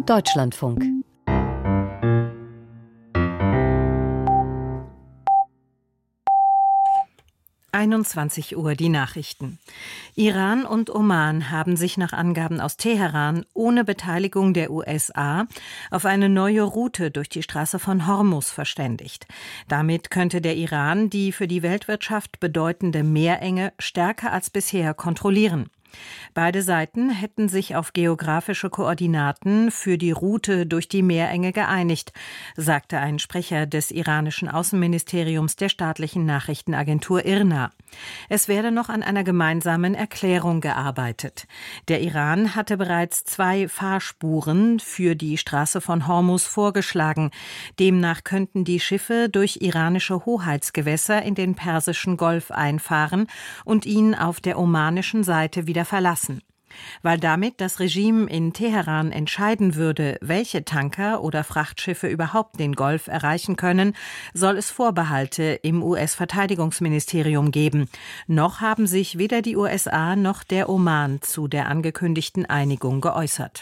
Deutschlandfunk. Uhr die Nachrichten. Iran und Oman haben sich nach Angaben aus Teheran ohne Beteiligung der USA auf eine neue Route durch die Straße von Hormuz verständigt. Damit könnte der Iran die für die Weltwirtschaft bedeutende Meerenge stärker als bisher kontrollieren. Beide Seiten hätten sich auf geografische Koordinaten für die Route durch die Meerenge geeinigt, sagte ein Sprecher des iranischen Außenministeriums der staatlichen Nachrichtenagentur IRNA. Es werde noch an einer gemeinsamen Erklärung gearbeitet. Der Iran hatte bereits 2 Fahrspuren für die Straße von Hormuz vorgeschlagen. Demnach könnten die Schiffe durch iranische Hoheitsgewässer in den Persischen Golf einfahren und ihn auf der omanischen Seite wieder verlassen. Weil damit das Regime in Teheran entscheiden würde, welche Tanker oder Frachtschiffe überhaupt den Golf erreichen können, soll es Vorbehalte im US-Verteidigungsministerium geben. Noch haben sich weder die USA noch der Oman zu der angekündigten Einigung geäußert.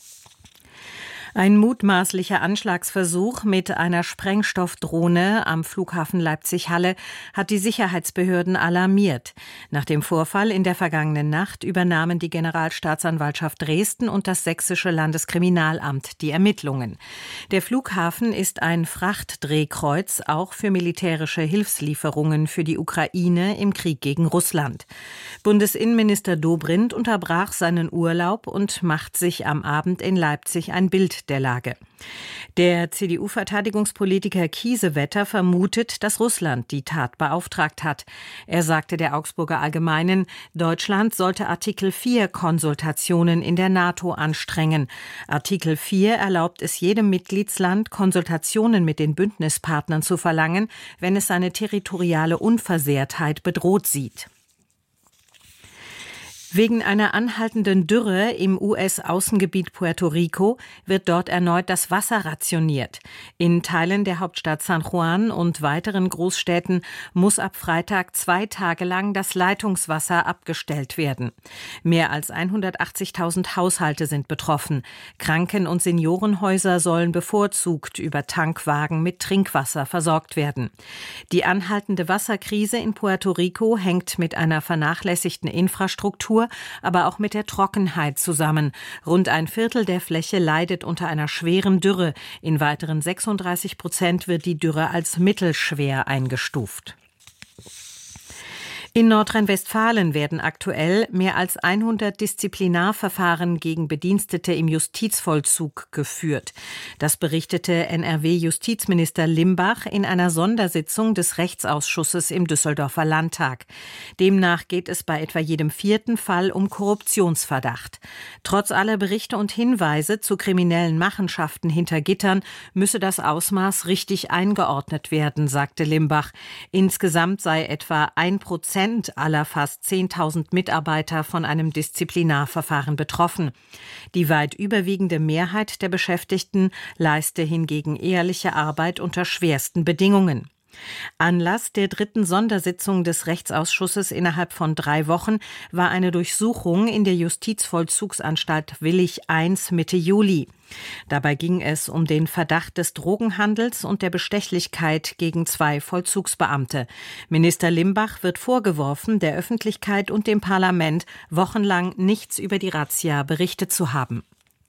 Ein mutmaßlicher Anschlagsversuch mit einer Sprengstoffdrohne am Flughafen Leipzig-Halle hat die Sicherheitsbehörden alarmiert. Nach dem Vorfall in der vergangenen Nacht übernahmen die Generalstaatsanwaltschaft Dresden und das Sächsische Landeskriminalamt die Ermittlungen. Der Flughafen ist ein Frachtdrehkreuz, auch für militärische Hilfslieferungen für die Ukraine im Krieg gegen Russland. Bundesinnenminister Dobrindt unterbrach seinen Urlaub und macht sich am Abend in Leipzig ein Bild der Lage. Der CDU-Verteidigungspolitiker Kiesewetter vermutet, dass Russland die Tat beauftragt hat. Er sagte der Augsburger Allgemeinen, Deutschland sollte Artikel 4 Konsultationen in der NATO anstrengen. Artikel 4 erlaubt es jedem Mitgliedsland, Konsultationen mit den Bündnispartnern zu verlangen, wenn es seine territoriale Unversehrtheit bedroht sieht. Wegen einer anhaltenden Dürre im US-Außengebiet Puerto Rico wird dort erneut das Wasser rationiert. In Teilen der Hauptstadt San Juan und weiteren Großstädten muss ab Freitag 2 Tage lang das Leitungswasser abgestellt werden. Mehr als 180.000 Haushalte sind betroffen. Kranken- und Seniorenhäuser sollen bevorzugt über Tankwagen mit Trinkwasser versorgt werden. Die anhaltende Wasserkrise in Puerto Rico hängt mit einer vernachlässigten Infrastruktur, aber auch mit der Trockenheit zusammen. Rund ein Viertel der Fläche leidet unter einer schweren Dürre. In weiteren 36% wird die Dürre als mittelschwer eingestuft. In Nordrhein-Westfalen werden aktuell mehr als 100 Disziplinarverfahren gegen Bedienstete im Justizvollzug geführt. Das berichtete NRW-Justizminister Limbach in einer Sondersitzung des Rechtsausschusses im Düsseldorfer Landtag. Demnach geht es bei etwa jedem 4. Fall um Korruptionsverdacht. Trotz aller Berichte und Hinweise zu kriminellen Machenschaften hinter Gittern müsse das Ausmaß richtig eingeordnet werden, sagte Limbach. Insgesamt sei etwa 1% aller fast 10.000 Mitarbeiter von einem Disziplinarverfahren betroffen. Die weit überwiegende Mehrheit der Beschäftigten leiste hingegen ehrliche Arbeit unter schwersten Bedingungen. Anlass der 3. Sondersitzung des Rechtsausschusses innerhalb von 3 Wochen war eine Durchsuchung in der Justizvollzugsanstalt Willich I Mitte Juli. Dabei ging es um den Verdacht des Drogenhandels und der Bestechlichkeit gegen 2 Vollzugsbeamte. Minister Limbach wird vorgeworfen, der Öffentlichkeit und dem Parlament wochenlang nichts über die Razzia berichtet zu haben.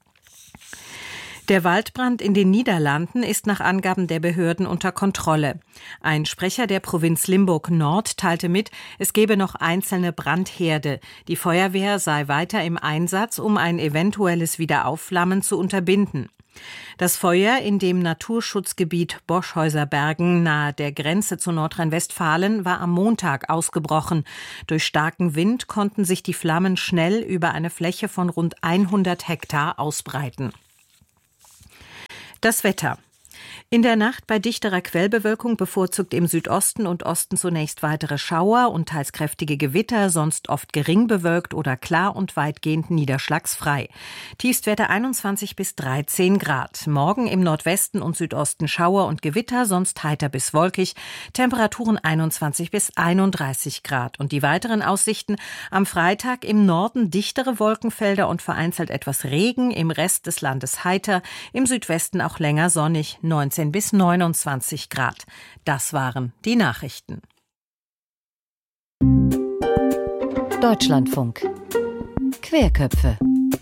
Der Waldbrand in den Niederlanden ist nach Angaben der Behörden unter Kontrolle. Ein Sprecher der Provinz Limburg-Nord teilte mit, es gebe noch einzelne Brandherde. Die Feuerwehr sei weiter im Einsatz, um ein eventuelles Wiederaufflammen zu unterbinden. Das Feuer in dem Naturschutzgebiet Boschhäuser Bergen nahe der Grenze zu Nordrhein-Westfalen war am Montag ausgebrochen. Durch starken Wind konnten sich die Flammen schnell über eine Fläche von rund 100 Hektar ausbreiten. Das Wetter. In der Nacht bei dichterer Quellbewölkung bevorzugt im Südosten und Osten zunächst weitere Schauer und teils kräftige Gewitter, sonst oft gering bewölkt oder klar und weitgehend niederschlagsfrei. Tiefstwerte 21 bis 13 Grad. Morgen im Nordwesten und Südosten Schauer und Gewitter, sonst heiter bis wolkig. Temperaturen 21 bis 31 Grad. Und die weiteren Aussichten: am Freitag im Norden dichtere Wolkenfelder und vereinzelt etwas Regen, im Rest des Landes heiter, im Südwesten auch länger sonnig, 19 bis 29 Grad. Das waren die Nachrichten. Deutschlandfunk. Querköpfe.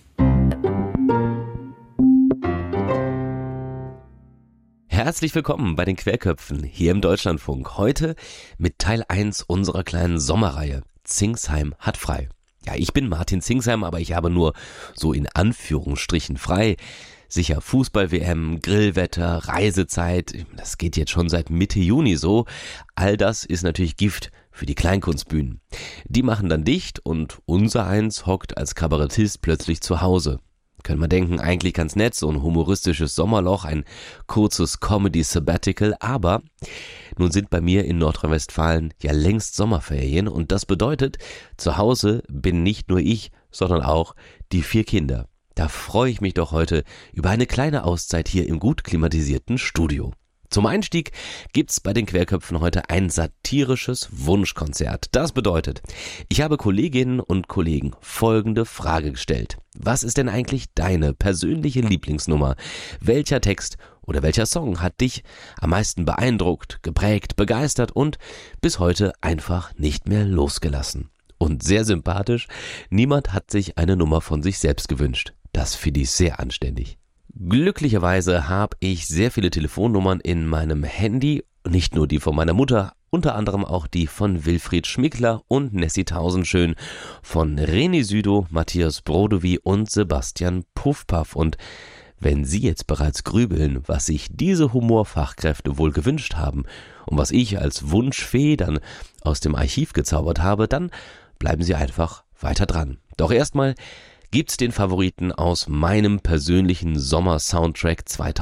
Herzlich willkommen bei den Querköpfen hier im Deutschlandfunk. Heute mit Teil 1 unserer kleinen Sommerreihe. Zingsheim hat frei. Ja, ich bin Martin Zingsheim, aber ich habe nur so in Anführungsstrichen frei. Sicher Fußball-WM, Grillwetter, Reisezeit, das geht jetzt schon seit Mitte Juni so. All das ist natürlich Gift für die Kleinkunstbühnen. Die machen dann dicht und unsereins hockt als Kabarettist plötzlich zu Hause. Könnte man denken, eigentlich ganz nett, so ein humoristisches Sommerloch, ein kurzes Comedy-Sabbatical, aber nun sind bei mir in Nordrhein-Westfalen ja längst Sommerferien und das bedeutet, zu Hause bin nicht nur ich, sondern auch die 4 Kinder. Da freue ich mich doch heute über eine kleine Auszeit hier im gut klimatisierten Studio. Zum Einstieg gibt's bei den Querköpfen heute ein satirisches Wunschkonzert. Das bedeutet, ich habe Kolleginnen und Kollegen folgende Frage gestellt. Was ist denn eigentlich deine persönliche Lieblingsnummer? Welcher Text oder welcher Song hat dich am meisten beeindruckt, geprägt, begeistert und bis heute einfach nicht mehr losgelassen? Und sehr sympathisch, niemand hat sich eine Nummer von sich selbst gewünscht. Das finde ich sehr anständig. Glücklicherweise habe ich sehr viele Telefonnummern in meinem Handy, nicht nur die von meiner Mutter, unter anderem auch die von Wilfried Schmickler und Nessie Tausendschön, von René Südow, Matthias Brodowy und Sebastian Puffpaff. Und wenn Sie jetzt bereits grübeln, was sich diese Humorfachkräfte wohl gewünscht haben und was ich als Wunschfee dann aus dem Archiv gezaubert habe, dann bleiben Sie einfach weiter dran. Doch erstmal gibt's den Favoriten aus meinem persönlichen Sommer-Soundtrack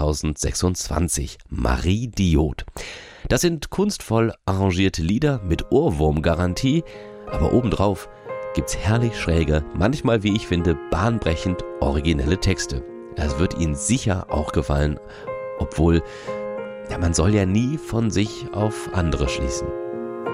2026, Marie Diod. Das sind kunstvoll arrangierte Lieder mit Ohrwurmgarantie, aber obendrauf gibt's herrlich schräge, manchmal wie ich finde bahnbrechend originelle Texte. Es wird Ihnen sicher auch gefallen, obwohl man soll ja nie von sich auf andere schließen.